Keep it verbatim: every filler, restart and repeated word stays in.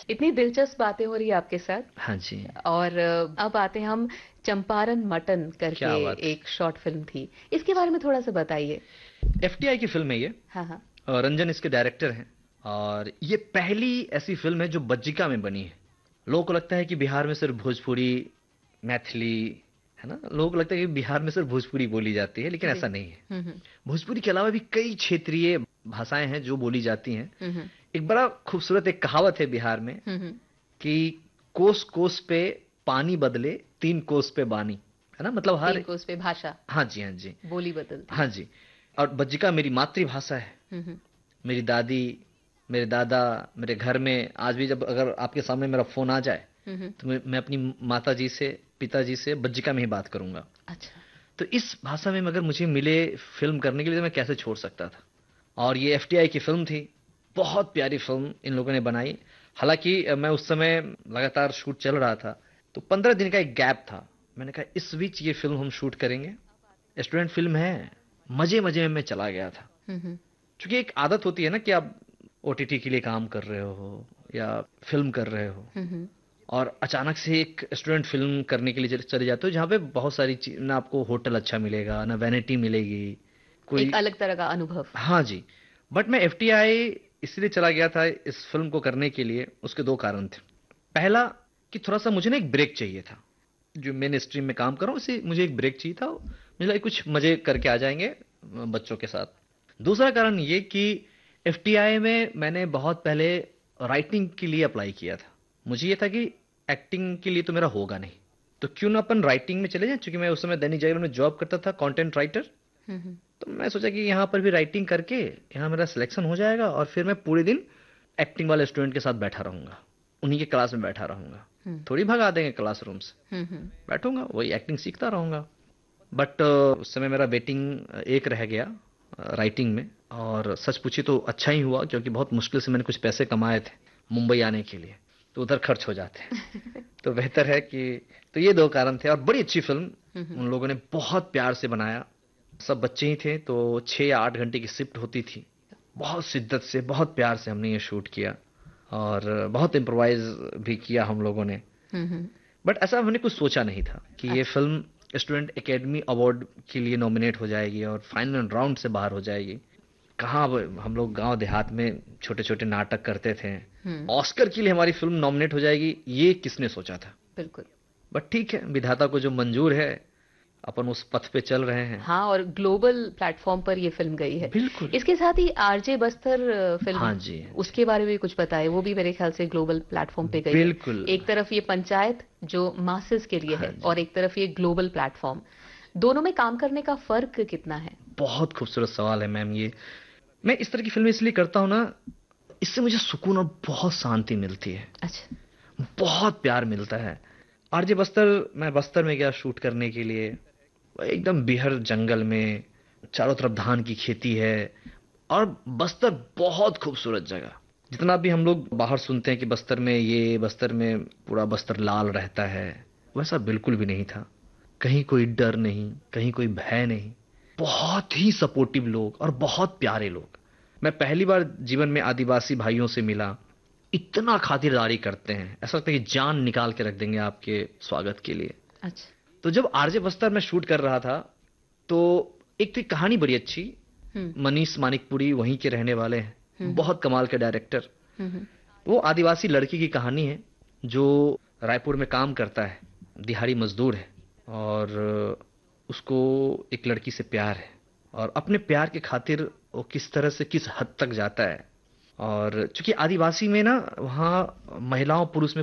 इतनी दिलचस्प बातें हो रही है आपके साथ। हाँ जी। और अब आते हैं हम, चंपारण मटन करके क्या बात। एक शॉर्ट फिल्म थी, इसके बारे में थोड़ा सा बताइए। एफटीआई की फिल्म है ये। हाँ हाँ। और रंजन इसके डायरेक्टर हैं। और ये पहली ऐसी फिल्म है जो बज्जिका में बनी है। लोगों को लगता है कि बिहार में सिर्फ भोजपुरी, मैथिली, है ना, लोगों को लगता है कि बिहार में सिर्फ भोजपुरी बोली जाती है, लेकिन जी। ऐसा नहीं है। हम्म हम्म भोजपुरी के अलावा भी कई क्षेत्रीय भाषाएं हैं जो बोली जाती हैं। हम्म एक बड़ा खूबसूरत एक कहावत है बिहार में हम्म कि कोस कोस पे पानी बदले, तीन कोस पे बानी, है ना, मतलब हर। तीन कोस पे भाषा। हाँ जी, हाँ जी। बोली बदलती हाँ है। जी। और बज्जिका मेरी मातृभाषा है। हम्म मेरी दादी, मेरे दादा, मेरे घर में आज भी जब अगर आपके सामने मेरा फोन आ जाए हम्म तो मैं, मैं अपनी माता जी से, पिताजी से बज्जिका में ही बात करूंगा। अच्छा। तो इस भाषा में अगर मुझे मिले फिल्म करने के लिए तो मैं कैसे छोड़ सकता था। और ये एफटीआई की फिल्म थी। बहुत प्यारी फिल्म इन लोगों ने बनाई। हालांकि मैं उस समय लगातार शूट चल रहा था, तो पंद्रह दिन का एक गैप था। मैंने कहा इस बीच ये फिल्म हम शूट करेंगे। स्टूडेंट फिल्म है, मजे मजे में मैं चला गया था। हम्म क्योंकि एक आदत होती है ना कि आप ओटीटी के लिए काम कर रहे हो या फिल्म कर रहे हो, हम्म और अचानक से एक स्टूडेंट फिल्म करने के लिए चले चले जाते हो जहाँ पे बहुत सारी चीज ना, आपको होटल अच्छा मिलेगा ना, वैनिटी मिलेगी एक कोई। अलग तरह का अनुभव। हाँ जी। बट मैं एफटीआई इसलिए चला गया था इस फिल्म को करने के लिए, उसके दो कारण थे। पहला कि थोड़ा सा मुझे ना एक ब्रेक चाहिए था। जो मेन स्ट्रीम में काम कर रहा हूँ उसे मुझे एक ब्रेक चाहिए था। मुझे लगा कुछ मजे करके आ जाएंगे अ, बच्चों के साथ। दूसरा कारण ये कि एफटीआई में मैंने बहुत पहले राइटिंग के लिए अप्लाई किया था। मुझे ये था कि एक्टिंग के लिए तो मेरा होगा नहीं, तो क्यों ना अपन राइटिंग में चले जाएं। क्योंकि मैं उस समय दैनिक जागरण में जॉब करता था, कंटेंट राइटर। हम्म तो मैं सोचा कि यहाँ पर भी राइटिंग करके यहाँ मेरा सिलेक्शन हो जाएगा, और फिर मैं पूरे दिन एक्टिंग वाले स्टूडेंट के साथ बैठा रहूंगा, उन्हीं के क्लास में बैठा रहूंगा। हम्म थोड़ी भगा देंगे क्लासरूम से, हम्म हम्म बैठूंगा वही एक्टिंग सीखता रहूंगा। बट उस समय मेरा वेटिंग एक रह गया राइटिंग में। और सच पूछी तो अच्छा ही हुआ, क्योंकि बहुत मुश्किल से मैंने कुछ पैसे कमाए थे मुंबई आने के लिए, तो उधर खर्च हो जाते हैं। तो बेहतर है कि, तो ये दो कारण थे। और बड़ी अच्छी फिल्म हम्म उन लोगों ने बहुत प्यार से बनाया। सब बच्चे ही थे, तो छः या आठ घंटे की शिफ्ट होती थी। बहुत शिद्दत से, बहुत प्यार से हमने ये शूट किया, और बहुत इम्प्रोवाइज भी किया हम लोगों ने। हम्म बट ऐसा हमने कुछ सोचा नहीं था कि ये अच्छा। फिल्म स्टूडेंट एकेडमी अवार्ड के लिए नॉमिनेट हो जाएगी और फाइनल राउंड से बाहर हो जाएगी। कहाँ, अब हम लोग गांव देहात में छोटे छोटे नाटक करते थे, हम्म ऑस्कर के लिए हमारी फिल्म नॉमिनेट हो जाएगी, ये किसने सोचा था। बिल्कुल। बट ठीक है, विधाता को जो मंजूर है, अपन उस पथ पे चल रहे हैं। हाँ, और ग्लोबल प्लेटफॉर्म पर ये फिल्म गई है। बिल्कुल। इसके साथ ही आरजे बस्तर अ, हाँ फिल्म, जी, हाँ जी। उसके बारे में भी कुछ बताएं। वो भी मेरे ख्याल से ग्लोबल प्लेटफॉर्म पे गई है। बिल्कुल। एक तरफ ये पंचायत जो मासेस के लिए हाँ है, जी। और एक तरफ ये ग्लोबल प्लेटफॉर्म। दोनों में काम करने का फर्क कितना है? बहुत खूबसूरत सवाल है मैम ये। मैं इस तरह की फिल्में इसलिए करता हूँ ना, इससे मुझे सुकून और बहुत शांति मिलती है, अच्छा। बहुत प्यार मिलता है। आरजे बस्तर, मैं बस्तर में गया शूट करने के लिए। एकदम बिहर जंगल में, चारों तरफ धान की खेती है, और बस्तर बहुत खूबसूरत जगह। जितना भी हम लोग बाहर सुनते हैं कि बस्तर में ये, बस्तर में पूरा बस्तर लाल रहता है, वैसा बिल्कुल भी नहीं था। कहीं कोई डर नहीं, कहीं कोई भय नहीं। बहुत ही सपोर्टिव लोग और बहुत प्यारे लोग। मैं पहली बार जीवन में आदिवासी भाइयों से मिला। इतना खातिरदारी करते हैं, ऐसा लगता है कि जान निकाल के रख देंगे आपके स्वागत के लिए। अच्छा। तो जब आरजे बस्तर में शूट कर रहा था, तो एक तो कहानी बड़ी अच्छी। हम्म मनीष मानिकपुरी वहीं के रहने वाले हैं, हम्म बहुत कमाल के डायरेक्टर। हम्म वो आदिवासी लड़की की कहानी है जो रायपुर में काम करता है, दिहाड़ी मजदूर है, और उसको एक लड़की से प्यार है, और अपने प्यार के खातिर वो किस तरह से किस हद तक जाता है। और चूंकि आदिवासी में ना, वहाँ महिलाओं पुरुष में